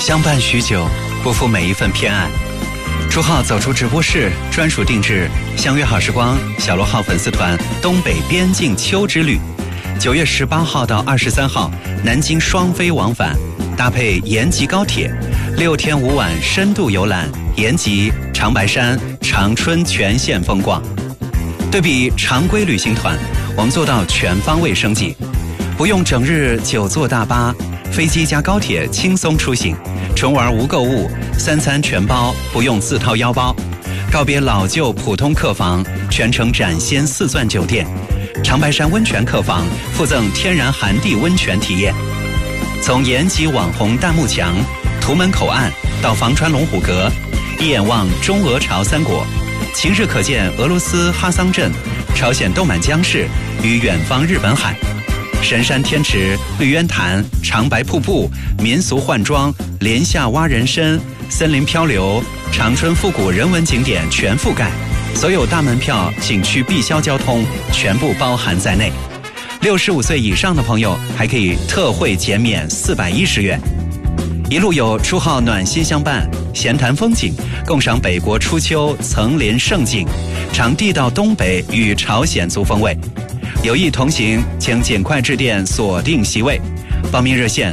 相伴许久，不负每一份偏爱。朱浩走出直播室，专属定制相约好时光小罗号粉丝团东北边境秋之旅，9月18号到23号南京双飞往返，搭配延吉高铁，6天5晚深度游览延吉、长白山、长春全线风光。对比常规旅行团，我们做到全方位升级，不用整日久坐大巴，飞机加高铁轻松出行，纯玩无购物，3餐全包，不用自掏腰包。告别老旧普通客房，全程展现4钻酒店，长白山温泉客房附赠天然寒地温泉体验。从延吉网红大幕墙、图门口岸到房川龙虎阁，一眼望中俄朝三国，晴日可见俄罗斯哈桑镇、朝鲜豆满江市与远方日本海。神山天池、绿渊潭、长白瀑布、民俗换装、莲下蛙人参、森林漂流、长春复古人文景点全覆盖，所有大门票、景区必销交通全部包含在内。65岁以上的朋友还可以特惠减免410元。一路有朱浩暖心相伴，闲谈风景，共赏北国初秋层林胜景，尝地道东北与朝鲜族风味。有意同行，请尽快致电锁定席位。报名热线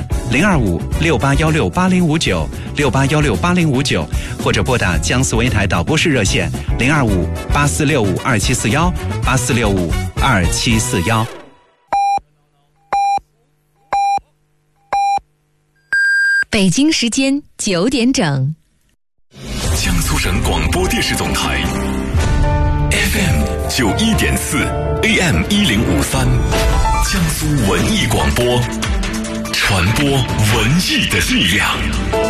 025-6816-8059，681680059，或者拨打江苏卫台导播室热线025-8465-2741，8465-2741。 北京时间9点整， 江苏省广播电视总台 FM91.4 AM1053，江苏文艺广播，传播文艺的力量。